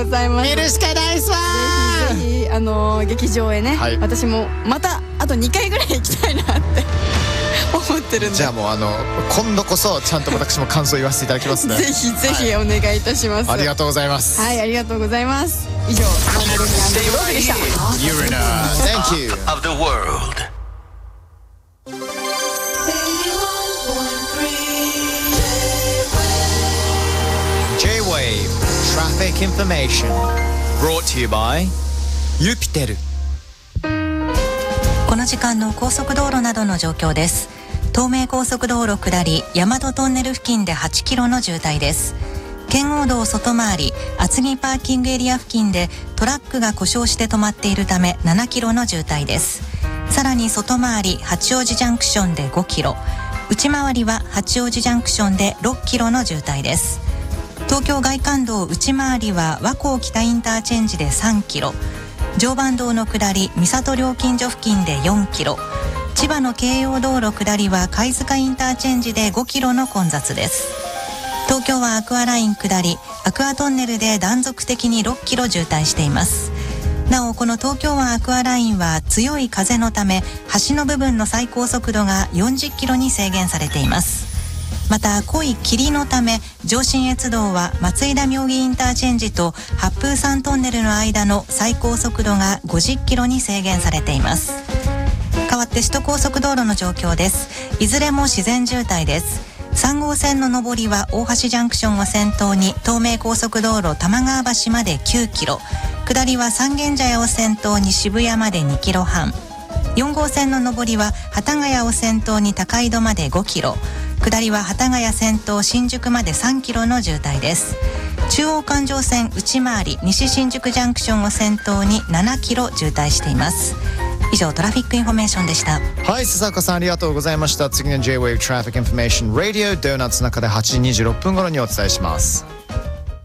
ございます。 見るしかないっすわぜひぜひ劇場へね、 はい、 私もまたあと2回ぐらい行きたいなって思ってるんで、 じゃあもう今度こそちゃんと私も感想言わせていただきますね。 ぜひぜひお願いいたします。 ありがとうございます。 はい、ありがとうございます。以上、ロンドンでした。 ユリナ Thank you of the world. J-Wave Traffic Information Brought to you by ユピテル。 この時間の高速道路などの状況です。東名高速道路下り大和トンネル付近で8キロの渋滞です。圏央道外回り厚木パーキングエリア付近でトラックが故障して止まっているため7キロの渋滞です。さらに外回り八王子ジャンクションで5キロ、内回りは八王子ジャンクションで6キロの渋滞です。東京外環道内回りは和光北インターチェンジで3キロ、常磐道の下り三郷料金所付近で4キロ、千葉の京葉道路下りは貝塚インターチェンジで5キロの混雑です。東京はアクアライン下りアクアトンネルで断続的に6キロ渋滞しています。なおこの東京湾アクアラインは強い風のため橋の部分の最高速度が40キロに制限されています。また濃い霧のため上信越道は松井田妙義インターチェンジと八風山トンネルの間の最高速度が50キロに制限されています。代わって首都高速道路の状況です。いずれも自然渋滞です。3号線の上りは大橋ジャンクションを先頭に東名高速道路玉川橋まで9キロ、下りは三軒茶屋を先頭に渋谷まで2キロ半、4号線の上りは幡ヶ谷を先頭に高井戸まで5キロ、下りは幡ヶ谷先頭新宿まで3キロの渋滞です。中央環状線内回り西新宿ジャンクションを先頭に7キロ渋滞しています。以上トラフィックインフォメーションでした。 はい、笹岡さんありがとうございました。次の J-Wave Traffic Information Radio ドーナツの中で8時26分頃にお伝えします。